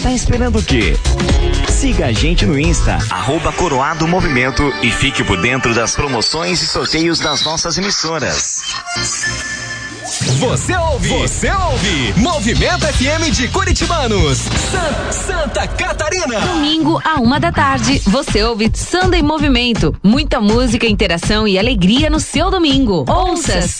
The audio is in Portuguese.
Tá esperando o quê? Siga a gente no Insta, @Coroado Movimento, e fique por dentro das promoções e sorteios das nossas emissoras. Você ouve Movimento FM de Curitibanos, Santa Catarina. Domingo, à 1h da tarde, você ouve Sunday Movimento. Muita música, interação e alegria no seu domingo. Ouça